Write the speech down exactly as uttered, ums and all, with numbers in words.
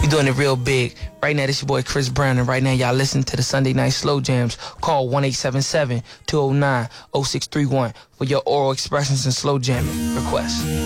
We doing it real big. Right now, this your boy Chris Brown, and right now, y'all listen to the Sunday Night Slow Jams. Call one eight seven seven, two oh nine, oh six three one for your oral expressions and slow jamming requests.